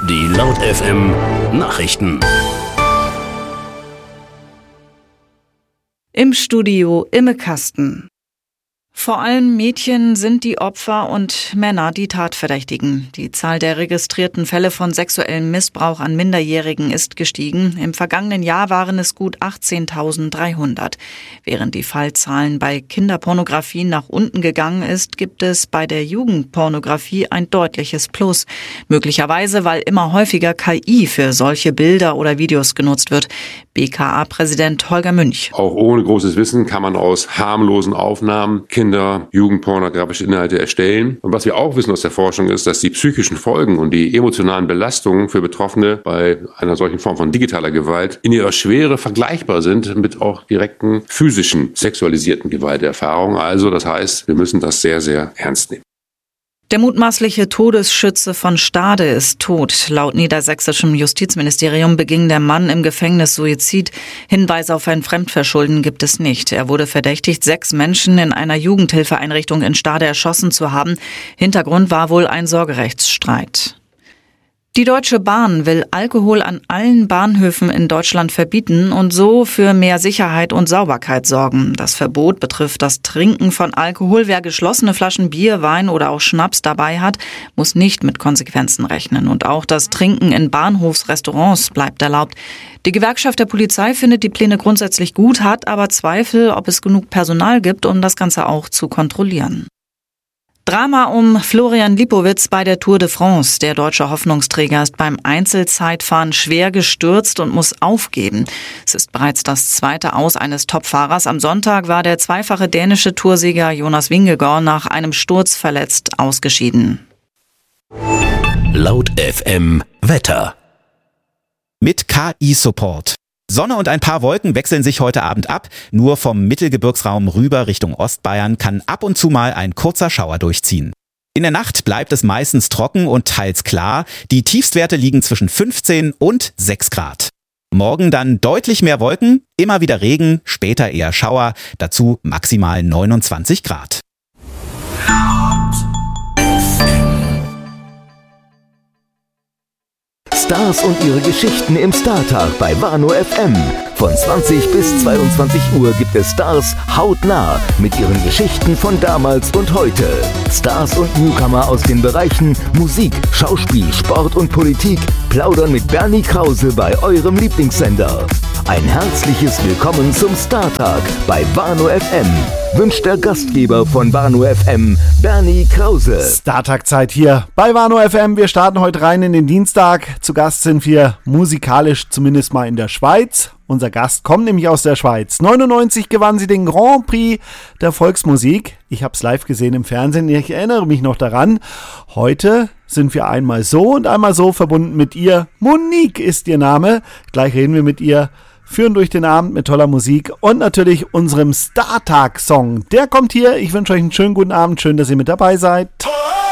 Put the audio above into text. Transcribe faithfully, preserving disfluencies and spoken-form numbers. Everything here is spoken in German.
Die Laut F M Nachrichten. Im Studio Imme Kasten. Vor allem Mädchen sind die Opfer und Männer die Tatverdächtigen. Die Zahl der registrierten Fälle von sexuellem Missbrauch an Minderjährigen ist gestiegen. Im vergangenen Jahr waren es gut achtzehntausenddreihundert. Während die Fallzahlen bei Kinderpornografie nach unten gegangen ist, gibt es bei der Jugendpornografie ein deutliches Plus. Möglicherweise, weil immer häufiger K I für solche Bilder oder Videos genutzt wird. B K A-Präsident Holger Münch. Auch ohne großes Wissen kann man aus harmlosen Aufnahmen Kinder jugendpornografische Inhalte erstellen. Und was wir auch wissen aus der Forschung ist, dass die psychischen Folgen und die emotionalen Belastungen für Betroffene bei einer solchen Form von digitaler Gewalt in ihrer Schwere vergleichbar sind mit auch direkten physischen sexualisierten Gewalterfahrungen. Also das heißt, wir müssen das sehr, sehr ernst nehmen. Der mutmaßliche Todesschütze von Stade ist tot. Laut niedersächsischem Justizministerium beging der Mann im Gefängnis Suizid. Hinweise auf ein Fremdverschulden gibt es nicht. Er wurde verdächtigt, sechs Menschen in einer Jugendhilfeeinrichtung in Stade erschossen zu haben. Hintergrund war wohl ein Sorgerechtsstreit. Die Deutsche Bahn will Alkohol an allen Bahnhöfen in Deutschland verbieten und so für mehr Sicherheit und Sauberkeit sorgen. Das Verbot betrifft das Trinken von Alkohol. Wer geschlossene Flaschen Bier, Wein oder auch Schnaps dabei hat, muss nicht mit Konsequenzen rechnen. Und auch das Trinken in Bahnhofsrestaurants bleibt erlaubt. Die Gewerkschaft der Polizei findet die Pläne grundsätzlich gut, hat aber Zweifel, ob es genug Personal gibt, um das Ganze auch zu kontrollieren. Drama um Florian Lipowitz bei der Tour de France. Der deutsche Hoffnungsträger ist beim Einzelzeitfahren schwer gestürzt und muss aufgeben. Es ist bereits das zweite Aus eines Topfahrers. Am Sonntag war der zweifache dänische Toursieger Jonas Vingegaard nach einem Sturz verletzt ausgeschieden. Laut F M Wetter. Mit K I-Support. Sonne und ein paar Wolken wechseln sich heute Abend ab. Nur vom Mittelgebirgsraum rüber Richtung Ostbayern kann ab und zu mal ein kurzer Schauer durchziehen. In der Nacht bleibt es meistens trocken und teils klar. Die Tiefstwerte liegen zwischen fünfzehn und sechs Grad. Morgen dann deutlich mehr Wolken, immer wieder Regen, später eher Schauer, dazu maximal neunundzwanzig Grad. Stars und ihre Geschichten im Startag bei Warnow F M. Von zwanzig bis zweiundzwanzig Uhr gibt es Stars hautnah mit ihren Geschichten von damals und heute. Stars und Newcomer aus den Bereichen Musik, Schauspiel, Sport und Politik plaudern mit Bernie Krause bei eurem Lieblingssender. Ein herzliches Willkommen zum Startag bei Warnow F M. Wünscht der Gastgeber von Warnow F M, Bernie Krause. Startag-Zeit hier bei Warnow F M. Wir starten heute rein in den Dienstag. Zu Gast sind wir musikalisch zumindest mal in der Schweiz. Unser Gast kommt nämlich aus der Schweiz. neunundneunzig gewann sie den Grand Prix der Volksmusik. Ich habe es live gesehen im Fernsehen. Ich erinnere mich noch daran. Heute sind wir einmal so und einmal so verbunden mit ihr. Monique ist ihr Name. Gleich reden wir mit ihr. Führen durch den Abend mit toller Musik und natürlich unserem Startag-Song. Der kommt hier. Ich wünsche euch einen schönen guten Abend. Schön, dass ihr mit dabei seid.